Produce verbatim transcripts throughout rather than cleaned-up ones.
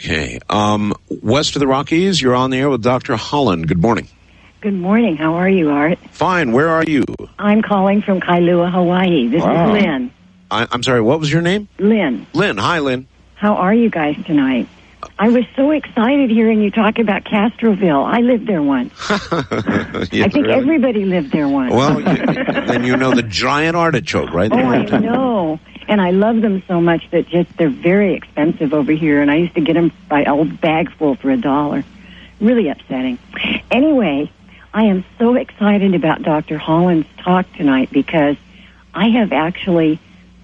Okay. Um, west of the Rockies, you're on the air with Doctor Holland. Good morning. Good morning. How are you, Art? Fine. Where are you? I'm calling from Kailua, Hawaii. This wow. is Lynn. I, I'm sorry, what was your name? Lynn. Lynn. Hi, Lynn. How are you guys tonight? I was so excited hearing you talk about Castroville. I lived there once. yeah, I think really? everybody lived there once. Well, you, then you know the giant artichoke, right? Oh, I know. And I love them so much that just they're very expensive over here. And I used to get them by a old bag full for a dollar. Really upsetting. Anyway, I am so excited about Doctor Holland's talk tonight because I have actually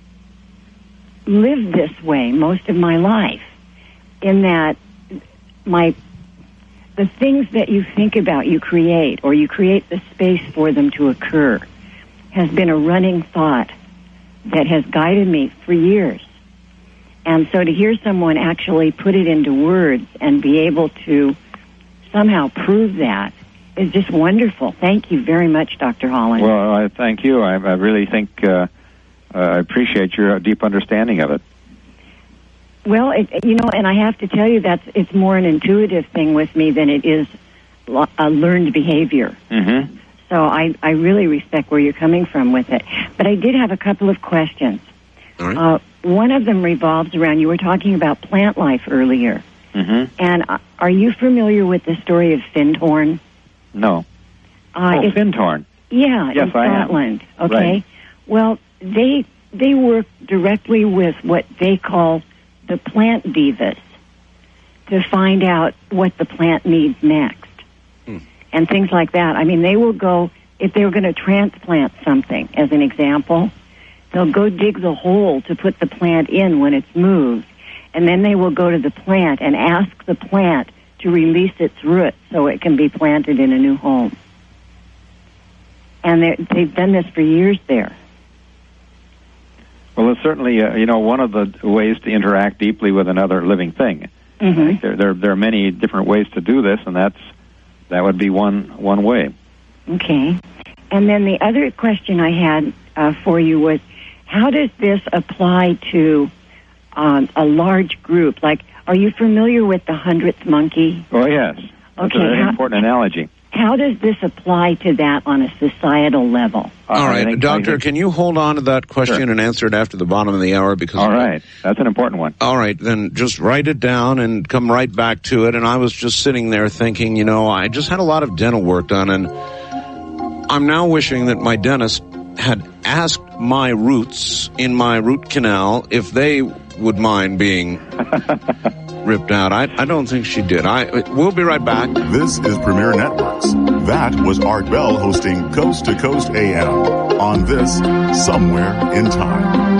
lived this way most of my life. In that, my the things that you think about, you create, or you create the space for them to occur, has been a running thought that has guided me for years. And so to hear someone actually put it into words and be able to somehow prove that is just wonderful. Thank you very much, Doctor Holland. Well, I thank you. I, I really think uh, uh, I appreciate your deep understanding of it. Well, it, you know, and I have to tell you that's it's more an intuitive thing with me than it is a learned behavior. Mm-hmm. So I, I really respect where you're coming from with it. But I did have a couple of questions. All right. Uh, one of them revolves around, you were talking about plant life earlier. Mm-hmm. And uh, are you familiar with the story of Findhorn? No. Uh, oh, Findhorn. Yeah, yes, in Scotland. I am. Okay. Right. Well, they they work directly with what they call the plant divas to find out what the plant needs next. Hmm. And things like that. I mean, they will go, if they were going to transplant something, as an example, they'll go dig the hole to put the plant in when it's moved. And then they will go to the plant and ask the plant to release its roots so it can be planted in a new home. And they've done this for years there. Well, it's certainly, uh, you know, one of the ways to interact deeply with another living thing. Mm-hmm. There, there, there are many different ways to do this, and that's that would be one one way. Okay. And then the other question I had uh, for you was, how does this apply to um, a large group? Like, are you familiar with the hundredth monkey? Oh, yes. That's okay, a very how, important analogy. How does this apply to that on a societal level? All right, think, Doctor, think, can you hold on to that question sure. and answer it after the bottom of the hour? Because all right, that's an important one. All right, then just write it down and come right back to it. And I was just sitting there thinking, you know, I just had a lot of dental work done, and I'm now wishing that my dentist had asked my roots in my root canal if they would mind being ripped out. I, I don't think she did. I We'll be right back. This is Premier Networks. That was Art Bell hosting Coast to Coast A M on this Somewhere in Time.